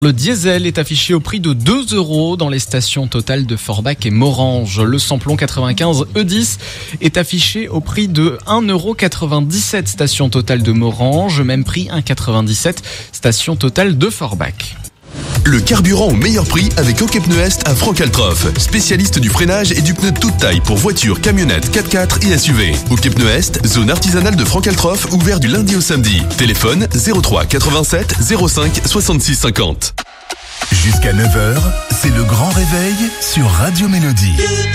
Le diesel est affiché au prix de 2 € dans les stations Total de Forbach et Morhange. Le samplon 95 E10 est affiché au prix de 1,97 € station Total de Morhange, même prix 1,97 € station Total de Forbach. Le carburant au meilleur prix avec OK Pneus Est à Franck-Altroff. Spécialiste du freinage et du pneu de toute taille pour voitures, camionnettes, 4x4 et SUV. OK Pneus Est, zone artisanale de Franck-Altroff, ouvert du lundi au samedi. Téléphone 03 87 05 66 50. Jusqu'à 9h, c'est le grand réveil sur Radio Mélodie.